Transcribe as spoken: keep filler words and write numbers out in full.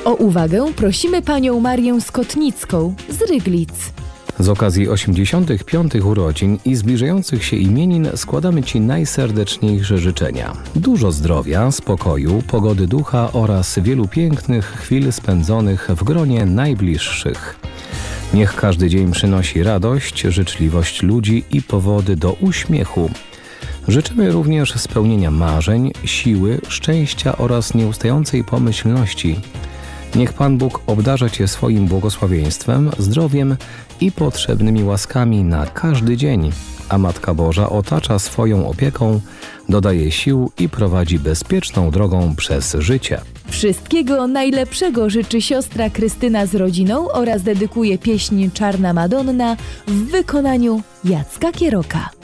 O uwagę prosimy panią Marię Skotnicką z Ryglic. Z okazji osiemdziesiątych piątych urodzin i zbliżających się imienin składamy Ci najserdeczniejsze życzenia. Dużo zdrowia, spokoju, pogody ducha oraz wielu pięknych chwil spędzonych w gronie najbliższych. Niech każdy dzień przynosi radość, życzliwość ludzi i powody do uśmiechu. Życzymy również spełnienia marzeń, siły, szczęścia oraz nieustającej pomyślności. Niech Pan Bóg obdarza Cię swoim błogosławieństwem, zdrowiem i potrzebnymi łaskami na każdy dzień, a Matka Boża otacza swoją opieką, dodaje sił i prowadzi bezpieczną drogą przez życie. Wszystkiego najlepszego życzy siostra Krystyna z rodziną oraz dedykuje pieśń Czarna Madonna w wykonaniu Jacka Kieroka.